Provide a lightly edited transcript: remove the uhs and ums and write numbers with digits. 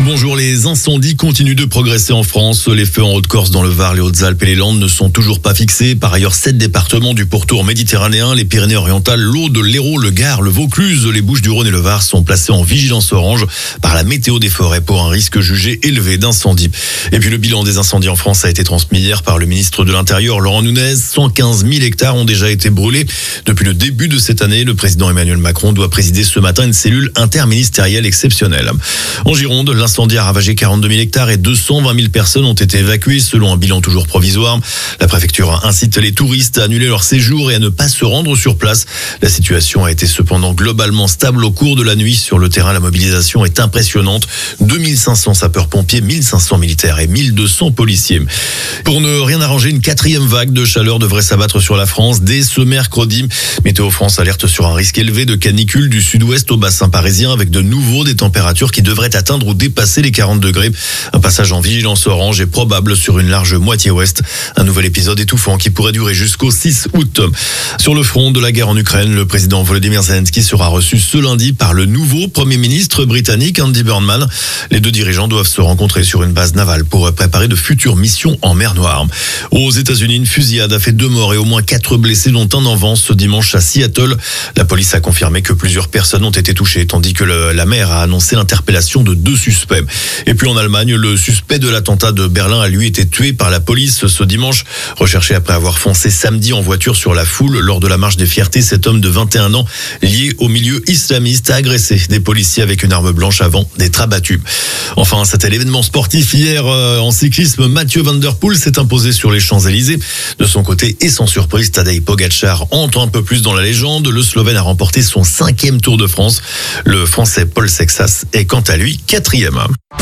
Bonjour, les incendies continuent de progresser en France. Les feux en Haute-Corse, dans le Var, les Hautes-Alpes et les Landes ne sont toujours pas fixés. Par ailleurs, 7 départements du pourtour méditerranéen, les Pyrénées-Orientales, l'Aude, l'Hérault, le Gard, le Vaucluse, les Bouches-du-Rhône et le Var sont placés en vigilance orange par la météo des forêts pour un risque jugé élevé d'incendie. Et puis le bilan des incendies en France a été transmis hier par le ministre de l'Intérieur, Laurent Nunez. 115 000 hectares ont déjà été brûlés. Depuis le début de cette année, le président Emmanuel Macron doit présider ce matin une cellule interministérielle exceptionnelle. En Gironde, l'incendie a ravagé 42 000 hectares et 220 000 personnes ont été évacuées selon un bilan toujours provisoire. La préfecture incite les touristes à annuler leur séjour et à ne pas se rendre sur place. La situation a été cependant globalement stable au cours de la nuit. Sur le terrain, la mobilisation est impressionnante. 2500 sapeurs-pompiers, 1500 militaires et 1200 policiers. Pour ne rien arranger, une 4e vague de chaleur devrait s'abattre sur la France dès ce mercredi. Météo France alerte sur un risque élevé de canicule du sud-ouest au bassin parisien avec de nouveau des températures qui devraient atteindre ou dépasser les 40 degrés. Un passage en vigilance orange est probable sur une large moitié ouest. Un nouvel épisode étouffant qui pourrait durer jusqu'au 6 août. Sur le front de la guerre en Ukraine, le président Volodymyr Zelensky sera reçu ce lundi par le nouveau Premier ministre britannique Andy Burnham. Les deux dirigeants doivent se rencontrer sur une base navale pour préparer de futures missions en mer Noire. Aux États-Unis, une fusillade a fait 2 morts et au moins 4 blessés, dont un en vent ce dimanche à Seattle. La police a confirmé que plusieurs personnes ont été touchées, tandis que la maire a annoncé l'interpellation de 2 suspects. Et puis en Allemagne, le suspect de l'attentat de Berlin a lui été tué par la police ce dimanche. Recherché après avoir foncé samedi en voiture sur la foule lors de la marche des fiertés, cet homme de 21 ans, lié au milieu islamiste, a agressé des policiers avec une arme blanche avant d'être abattu. Enfin, c'était l'événement sportif hier en cyclisme. Mathieu Van Der Poel s'est imposé sur les Champs-Élysées. De son côté, et sans surprise, Tadej Pogačar entre un peu plus dans la légende. Le Slovène a remporté son 5e Tour de France. Le Français Paul Sexas est quant à lui 4e.